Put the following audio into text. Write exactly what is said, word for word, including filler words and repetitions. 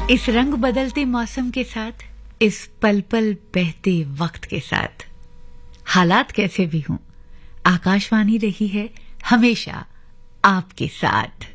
इस रंग बदलते मौसम के साथ, इस पल पल बहते वक्त के साथ, हालात कैसे भी हों, आकाशवाणी रही है हमेशा आपके साथ।